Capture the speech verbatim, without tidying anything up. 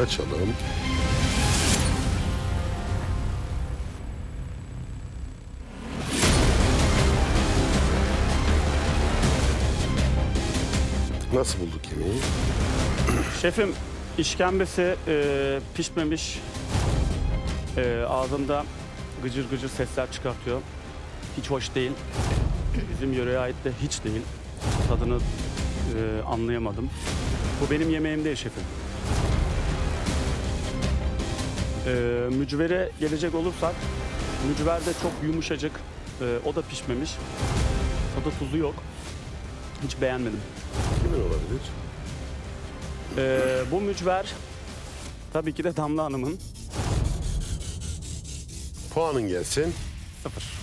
Açalım. Nasıl bulduk yemeği? Şefim, işkembesi e, pişmemiş. E, ağzımda gıcır gıcır sesler çıkartıyor. Hiç hoş değil. Bizim yöreye ait de hiç değil. Tadını e, anlayamadım. Bu benim yemeğim değil şefim. E, mücvere gelecek olursak, mücver de çok yumuşacık. E, o da pişmemiş. Tadı tuzu yok. Hiç beğenmedim. Kimin olabilir? Ee, bu mücver tabii ki de Damla Hanım'ın. Puanın gelsin. Sıfır.